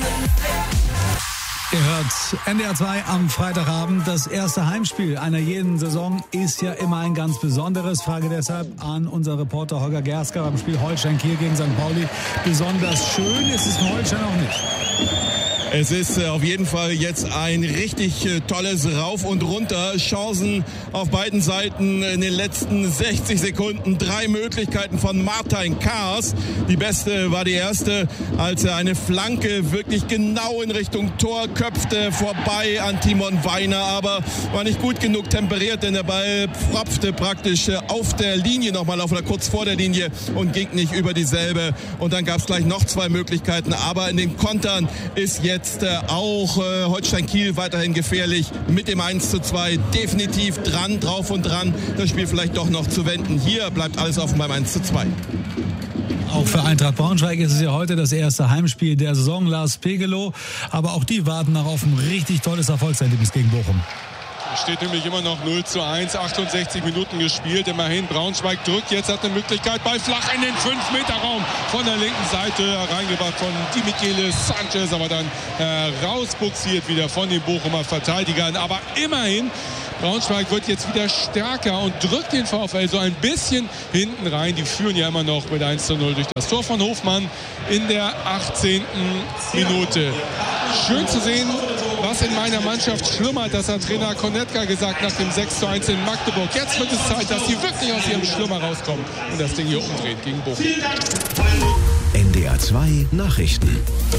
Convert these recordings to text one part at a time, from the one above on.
Ihr hört NDR 2 am Freitagabend. Das erste Heimspiel einer jeden Saison ist ja immer ein ganz besonderes. Frage deshalb an unseren Reporter Holger Gersker beim Spiel Holstein Kiel gegen St. Pauli. Besonders schön ist es für Holstein auch nicht. Es ist auf jeden Fall jetzt ein richtig tolles Rauf und Runter. Chancen auf beiden Seiten in den letzten 60 Sekunden. 3 Möglichkeiten von Martin Kaas. Die beste war die erste, als er eine Flanke wirklich genau in Richtung Tor köpfte, vorbei an Timon Weiner. Aber war nicht gut genug temperiert, denn der Ball pfropfte praktisch auf der Linie nochmal, kurz vor der Linie und ging nicht über dieselbe. Und dann gab es gleich noch 2 Möglichkeiten. Aber in den Kontern ist jetzt auch Holstein Kiel weiterhin gefährlich mit dem 1:2 definitiv drauf und dran, das Spiel vielleicht doch noch zu wenden. Hier bleibt alles offen beim 1:2. Auch für Eintracht Braunschweig ist es ja heute das erste Heimspiel der Saison. Lars Pegelow, aber auch die warten noch auf ein richtig tolles Erfolgserlebnis gegen Bochum. Es steht nämlich immer noch 0:1, 68 Minuten gespielt. Immerhin Braunschweig drückt, jetzt hat eine Möglichkeit, Ball flach in den 5-Meter-Raum von der linken Seite, reingebracht von Dimichelis Sanchez, aber dann rausbuxiert wieder von den Bochumer Verteidigern. Aber immerhin, Braunschweig wird jetzt wieder stärker und drückt den VfL so ein bisschen hinten rein. Die führen ja immer noch mit 1:0 durch das Tor von Hofmann in der 18. Minute. Schön zu sehen, was in meiner Mannschaft schlummert. Das hat Trainer Konetka gesagt nach dem 6:1 in Magdeburg. Jetzt wird es Zeit, dass sie wirklich aus ihrem Schlummer rauskommen und das Ding hier umdrehen gegen Bochum. NDR 2 Nachrichten.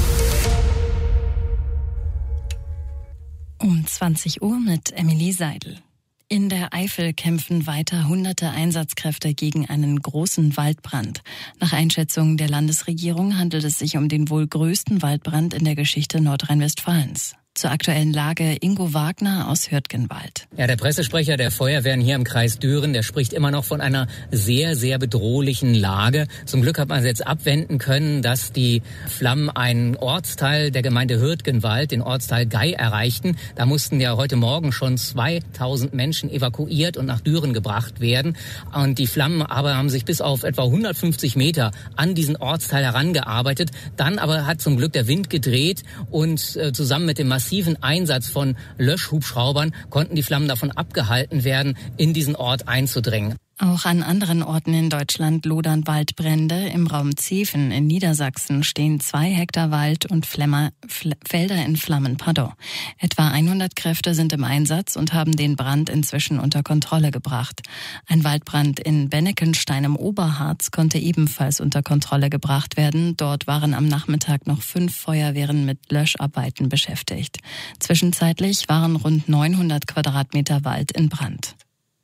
Um 20 Uhr mit Emilie Seidel. In der Eifel kämpfen weiter hunderte Einsatzkräfte gegen einen großen Waldbrand. Nach Einschätzung der Landesregierung handelt es sich um den wohl größten Waldbrand in der Geschichte Nordrhein-Westfalens. Zur aktuellen Lage Ingo Wagner aus Hürtgenwald. Ja, der Pressesprecher der Feuerwehren hier im Kreis Düren, der spricht immer noch von einer sehr, sehr bedrohlichen Lage. Zum Glück hat man jetzt abwenden können, dass die Flammen einen Ortsteil der Gemeinde Hürtgenwald, den Ortsteil Gei, erreichten. Da mussten ja heute Morgen schon 2000 Menschen evakuiert und nach Düren gebracht werden. Und die Flammen aber haben sich bis auf etwa 150 Meter an diesen Ortsteil herangearbeitet. Dann aber hat zum Glück der Wind gedreht und zusammen mit dem massiven Einsatz von Löschhubschraubern konnten die Flammen davon abgehalten werden, in diesen Ort einzudringen. Auch an anderen Orten in Deutschland lodern Waldbrände. Im Raum Zeven in Niedersachsen stehen 2 Hektar Wald und Felder in Flammen. Etwa 100 Kräfte sind im Einsatz und haben den Brand inzwischen unter Kontrolle gebracht. Ein Waldbrand in Benneckenstein im Oberharz konnte ebenfalls unter Kontrolle gebracht werden. Dort waren am Nachmittag noch 5 Feuerwehren mit Löscharbeiten beschäftigt. Zwischenzeitlich waren rund 900 Quadratmeter Wald in Brand.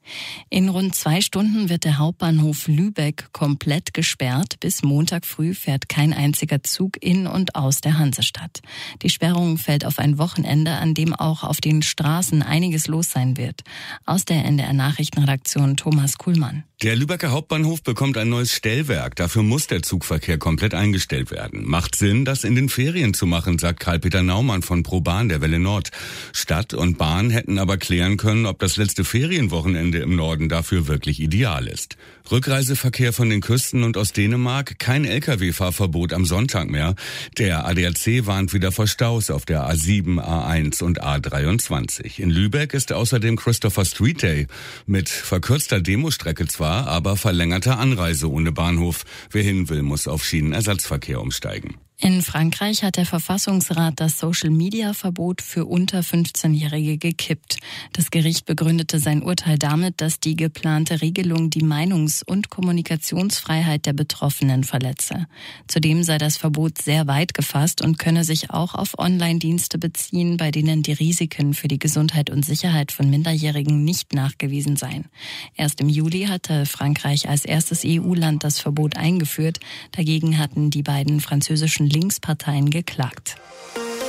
In rund 2 Stunden wird der Hauptbahnhof Lübeck komplett gesperrt. Bis Montag früh fährt kein einziger Zug in und aus der Hansestadt. Die Sperrung fällt auf ein Wochenende, an dem auch auf den Straßen einiges los sein wird. Aus der NDR Nachrichtenredaktion Thomas Kuhlmann. Der Lübecker Hauptbahnhof bekommt ein neues Stellwerk. Dafür muss der Zugverkehr komplett eingestellt werden. Macht Sinn, das in den Ferien zu machen, sagt Karl-Peter Naumann von ProBahn der Welle Nord. Stadt und Bahn hätten aber klären können, ob das letzte Ferienwochenende im Norden dafür wirklich ideal ist. Rückreiseverkehr von den Küsten und aus Dänemark, kein Lkw-Fahrverbot am Sonntag mehr. Der ADAC warnt wieder vor Staus auf der A7, A1 und A23. In Lübeck ist außerdem Christopher Street Day mit verkürzter Demostrecke zwar, aber verlängerter Anreise ohne Bahnhof. Wer hin will, muss auf Schienenersatzverkehr umsteigen. In Frankreich hat der Verfassungsrat das Social-Media-Verbot für unter 15-Jährige gekippt. Das Gericht begründete sein Urteil damit, dass die geplante Regelung die Meinungs- und Kommunikationsfreiheit der Betroffenen verletze. Zudem sei das Verbot sehr weit gefasst und könne sich auch auf Online-Dienste beziehen, bei denen die Risiken für die Gesundheit und Sicherheit von Minderjährigen nicht nachgewiesen seien. Erst im Juli hatte Frankreich als erstes EU-Land das Verbot eingeführt. Dagegen hatten die beiden französischen Linksparteien geklagt.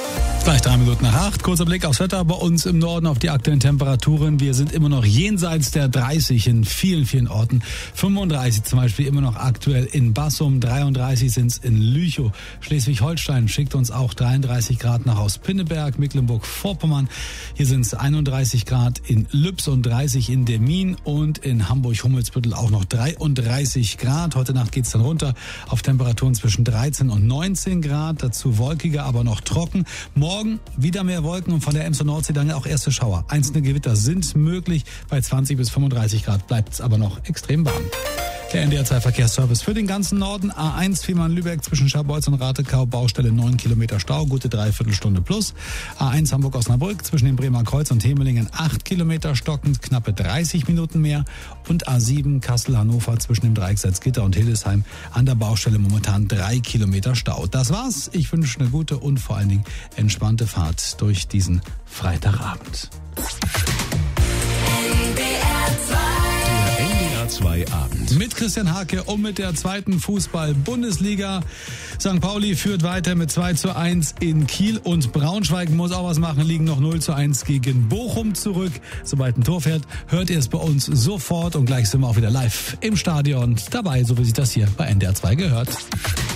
Gleich 3 Minuten nach 8. Kurzer Blick aufs Wetter bei uns im Norden, auf die aktuellen Temperaturen. Wir sind immer noch jenseits der 30 in vielen, vielen Orten. 35 zum Beispiel immer noch aktuell in Bassum. 33 sind es in Lüchow. Schleswig-Holstein schickt uns auch 33 Grad nach Haus-Pinneberg. Mecklenburg-Vorpommern. Hier sind es 31 Grad in Lübs und 30 in Demmin. Und in Hamburg-Hummelsbüttel auch noch 33 Grad. Heute Nacht geht es dann runter auf Temperaturen zwischen 13 und 19 Grad. Dazu wolkiger, aber noch trocken. Morgen wieder mehr Wolken und von der Ems und Nordsee dann auch erste Schauer. Einzelne Gewitter sind möglich. Bei 20 bis 35 Grad bleibt es aber noch extrem warm. Der NDR 2 Verkehrsservice für den ganzen Norden. A1 Fehmarn-Lübeck zwischen Scharbeutz und Ratekau. Baustelle 9 Kilometer Stau, gute Dreiviertelstunde plus. A1 Hamburg-Osnabrück zwischen dem Bremer Kreuz und Hemelingen 8 Kilometer stockend, knappe 30 Minuten mehr. Und A7 Kassel-Hannover zwischen dem Dreieck Salzgitter und Hildesheim an der Baustelle momentan 3 Kilometer Stau. Das war's. Ich wünsche eine gute und vor allen Dingen entspannte Fahrt durch diesen Freitagabend. NDR 2 Abend. Mit Christian Hake und mit der zweiten Fußball-Bundesliga. St. Pauli führt weiter mit 2:1 in Kiel und Braunschweig muss auch was machen, liegen noch 0:1 gegen Bochum zurück. Sobald ein Tor fährt, hört ihr es bei uns sofort und gleich sind wir auch wieder live im Stadion dabei, so wie sich das hier bei NDR 2 gehört.